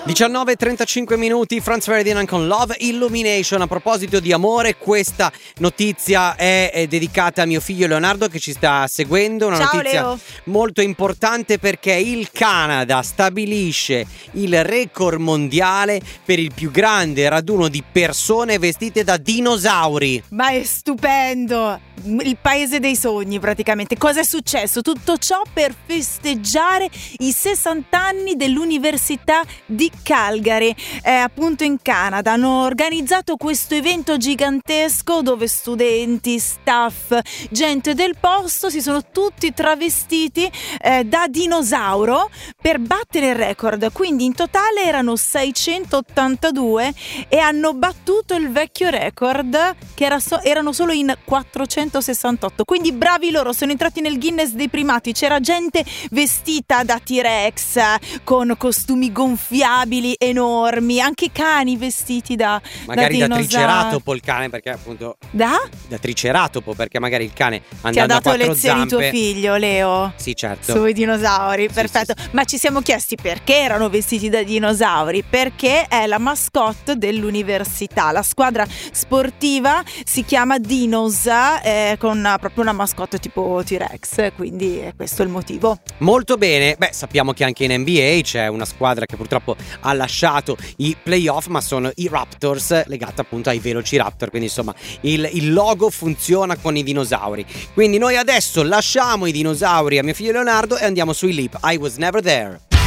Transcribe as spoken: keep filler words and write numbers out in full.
diciannove e trentacinque minuti, Franz Ferdinand con Love Illumination. A proposito di amore, questa notizia è, è dedicata a mio figlio Leonardo che ci sta seguendo. Una Ciao, notizia Leo. molto importante perché il Canada stabilisce il record mondiale per il più grande raduno di persone vestite da dinosauri. Ma è stupendo! Il paese dei sogni praticamente. Cosa è successo? Tutto ciò per festeggiare i sessanta anni dell'Università di Calgary, eh, appunto in Canada. Hanno organizzato questo evento gigantesco dove studenti, staff, gente del posto si sono tutti travestiti eh, da dinosauro per battere il record. Quindi in totale erano seicentottantadue e hanno battuto il vecchio record che era so- erano solo in quattrocentosessantotto. Quindi bravi loro, sono entrati nel Guinness dei primati. C'era gente vestita da T-Rex con costumi gonfiabili enormi, anche cani vestiti da Magari da, da triceratopo il cane, perché appunto da? da triceratopo, perché magari il cane andando Ti ha a dato quattro lezioni zampe. tuo figlio, Leo? Sì, certo. Sui dinosauri, Sì, perfetto. sì, sì. Ma ci siamo chiesti perché erano vestiti da dinosauri? Perché è la mascotte dell'università. La squadra sportiva si chiama Dinos, eh, con una, proprio una mascotte tipo T-Rex, quindi è questo il motivo. Molto bene. Beh, sappiamo che anche in N B A c'è una squadra che purtroppo ha lasciato i playoff, ma sono i Raptors, legata appunto ai Velociraptor. Quindi insomma il, il logo funziona con i dinosauri. Quindi noi adesso lasciamo i dinosauri a mio figlio Leonardo e andiamo sui Leap. I Was Never There.